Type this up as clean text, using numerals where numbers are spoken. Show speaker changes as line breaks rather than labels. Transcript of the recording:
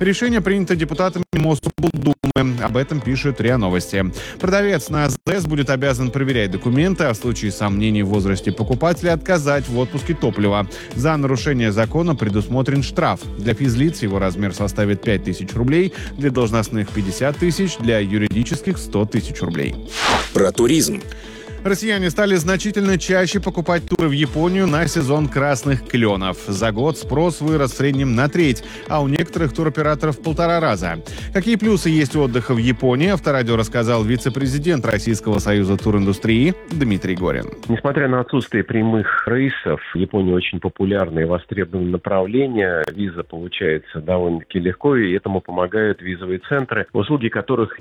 Решение принято депутатами Мособлдумы. Об этом пишет РИА Новости. Продавец на АЗС будет обязан проверять документы, а в случае сомнений в возрасте покупателя отказать в отпуске топлива. За нарушение закона предусмотрен штраф. Для физлиц его размер составит 5000 рублей, для должностных 50 тысяч, для юридических 100 тысяч рублей.
Про туризм.
Россияне стали значительно чаще покупать туры в Японию на сезон красных кленов. За год спрос вырос в среднем на треть, а у некоторых туроператоров в 1,5 раза. Какие плюсы есть у отдыха в Японии, Авторадио рассказал вице-президент Российского союза туриндустрии Дмитрий Горин.
Несмотря на отсутствие прямых рейсов, Япония очень популярное и востребованное направление. Виза получается довольно-таки легко, и этому помогают визовые центры, услуги которых